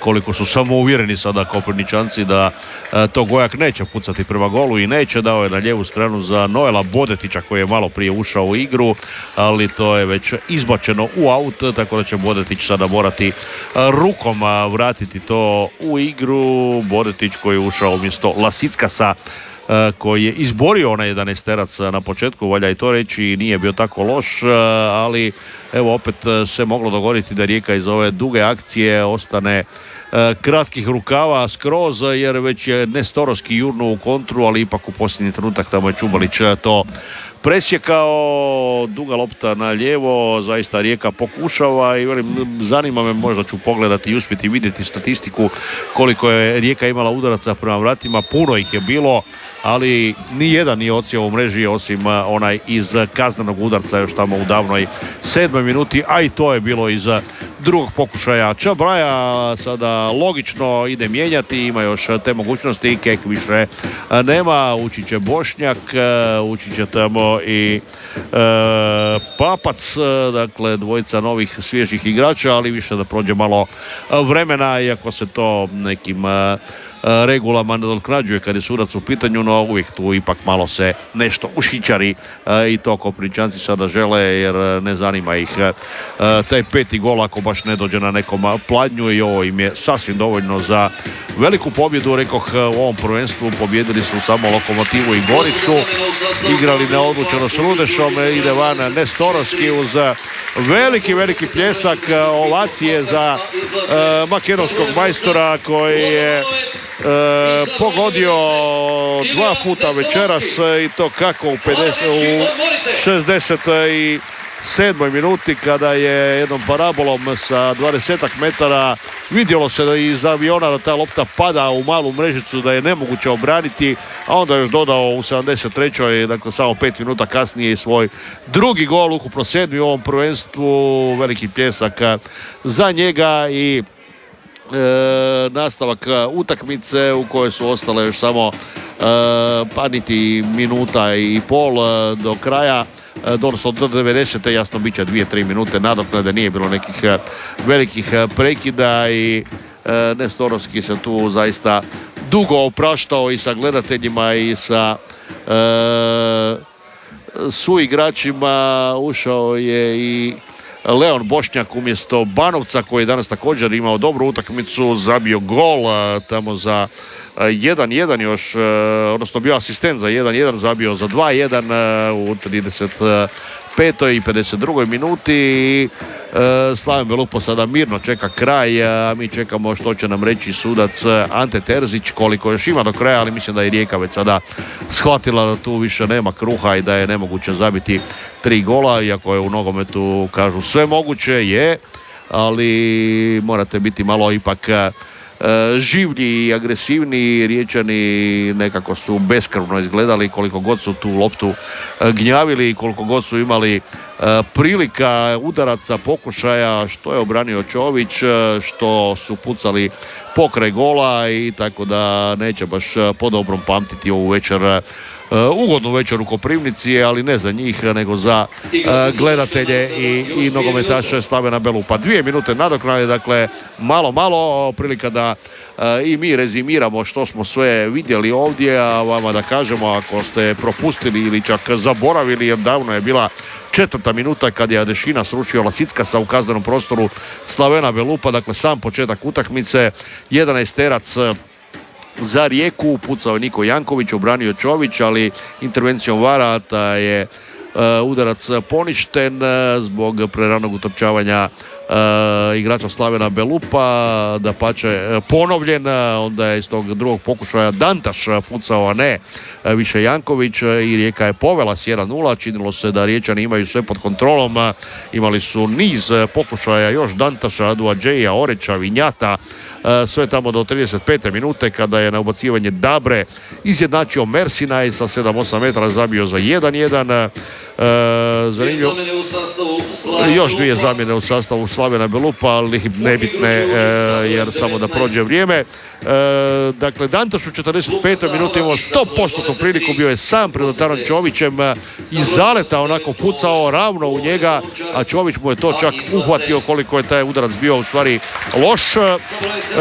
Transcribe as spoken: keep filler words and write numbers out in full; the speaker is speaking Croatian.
koliko su samouvjereni sada Koprivničanci da to Gojak neće pucati prema golu i neće. Dao je na lijevu stranu za Noela Bodetića koji je malo prije ušao u igru, ali to je već izbačeno u aut, tako da će Bodetić sada morati rukom vratiti to u igru. Bodetić koji je ušao umjesto Lasickasa koji je izborio onaj jedanaesterac na početku, valja i to reći, nije bio tako loš, ali evo opet se moglo dogoditi da Rijeka iz ove duge akcije ostane kratkih rukava skroz, jer već je Nestorovski jurnuo u kontru, ali ipak u posljednji trenutak tamo je Čubalić to presjekao. Duga lopta na lijevo, zaista Rijeka pokušava i velim, zanima me, možda ću pogledati i uspjeti vidjeti statistiku koliko je Rijeka imala udaraca prema vratima, puno ih je bilo, ali ni jedan nije odsjeo u mreži osim onaj iz kaznenog udarca još tamo u davnoj sedmoj minuti, a i to je bilo iz drugog pokušaja. Čabraja sada logično ide mijenjati, ima još te mogućnosti, Kek više nema, ući će Bošnjak, ući će tamo i e, Papac, dakle dvojica novih svježih igrača, ali više da prođe malo vremena, iako se to nekim regulama nadoknađuje kad je sudac u pitanju, no uvijek tu ipak malo se nešto ušićari i to Koprivničanci sada žele, jer ne zanima ih taj peti gol ako baš ne dođe na nekom pladnju, i ovo im je sasvim dovoljno za veliku pobjedu. Rekoh, u ovom prvenstvu pobjedili su samo Lokomotivu i Goricu, igrali neodlučeno s Rudešom, ide van Nestorovski uz veliki, veliki pljesak, ovacije za uh, makedonskog majstora koji je E, pogodio dva puta večeras, i to kako u, pedeset, u šezdeset sedmoj minuti, kada je jednom parabolom sa dvadesetak metara vidjelo se da iz aviona da ta lopta pada u malu mrežicu, da je nemoguće obraniti, a onda još dodao u sedamdeset trećoj, dakle samo pet minuta kasnije, svoj drugi gol, ukupno sedmi u ovom prvenstvu. Veliki pljesak za njega i E, nastavak utakmice u kojoj su ostale još samo e, pa niti minuta i pol e, do kraja, e, odnosno do devedesete. Jasno, bit će dvije, tri minute nadoknade, nije bilo nekih velikih prekida i e, Nestorovski se tu zaista dugo opraštao i sa gledateljima i sa e, suigračima. Ušao je i Leon Bošnjak umjesto Banovca, koji je danas također imao dobru utakmicu, zabio gol tamo za jedan jedan još, odnosno bio asistent za jedan jedan, zabio za dva jedan u trideset petoj i pedeset drugoj minuti. I Slaven Belupo sada mirno čeka kraj, a mi čekamo što će nam reći sudac Ante Terzić, koliko još ima do kraja, ali mislim da je Rijeka već sada shvatila da tu više nema kruha i da je nemoguće zabiti tri gola, iako je u nogometu, kažu, sve moguće je, ali morate biti malo ipak življi i agresivni. Riječani nekako su beskrvno izgledali, koliko god su tu loptu gnjavili i koliko god su imali prilika, udaraca, pokušaja, što je obranio Čović, što su pucali pokraj gola, i tako da neće baš po dobrom pamtiti ovu večer, Uh, ugodnu večer u Koprivnici, ali ne za njih nego za uh, gledatelje i, i nogometaše Slavena Belupa. Dvije minute nadoknade, dakle malo malo prilika da uh, i mi rezimiramo što smo sve vidjeli ovdje, a vama da kažemo ako ste propustili ili čak zaboravili, jer davno je bila četvrta minuta kad je Adešina sručio Lasickasa u kaznenom prostoru Slavena Belupa, dakle sam početak utakmice. jedanaesterac za Rijeku, pucao je Niko Janković, obranio Čović, ali intervencijom Varata je uh, udarac poništen uh, zbog preranog utrčavanja uh, igrača Slavena Belupa, da pače uh, ponovljen, uh, onda je iz tog drugog pokušaja Dantaš pucao, a ne uh, više Janković, uh, i Rijeka je povela s jedan nula. Činilo se da Riječani imaju sve pod kontrolom, uh, imali su niz uh, pokušaja, još Dantaša, Aduadžeja, Oreča, Vinjata, sve tamo do trideset pete minute, kada je na ubacivanje Dabre izjednačio Mersina i sa sedam osam metara zabio za jedan jedan. E, zanimljivo, još dvije zamjene u sastavu Slavena Belupa, ali nebitne, e, jer samo da prođe vrijeme. E, dakle, Dantaš u četrdeset petoj minuti imao sto posto priliku, bio je sam pred Otarom Čovićem i zaleta onako pucao ravno u njega, a Čović mu je to čak uhvatio, koliko je taj udarac bio u stvari loš.